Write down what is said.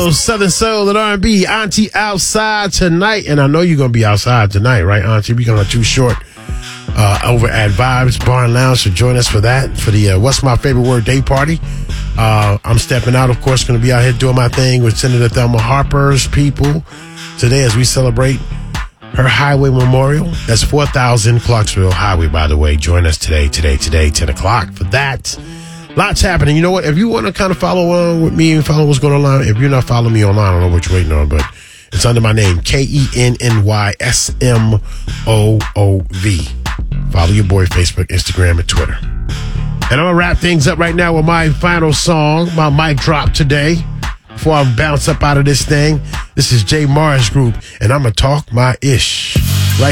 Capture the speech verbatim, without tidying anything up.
little Southern Soul and R and B. Auntie outside tonight. And I know you're going to be outside tonight, right, Auntie? We're going to Too Short uh, over at Vibes Bar and Lounge. So join us for that, for the uh, What's My Favorite Word Day Party. Uh, I'm stepping out, of course, going to be out here doing my thing with Senator Thelma Harper's people today as we celebrate her highway memorial. That's four thousand Clarksville Highway, by the way. Join us today, today, today, ten o'clock for that. Lots happening. You know what? If you want to kind of follow along with me and follow what's going on online, if you're not following me online, I don't know what you're waiting on, but it's under my name, K E N N Y S M O O V. Follow your boy Facebook, Instagram, and Twitter. And I'm going to wrap things up right now with my final song, my mic drop today. Before I bounce up out of this thing, this is Jay Morris Group, and I'm going to talk my ish.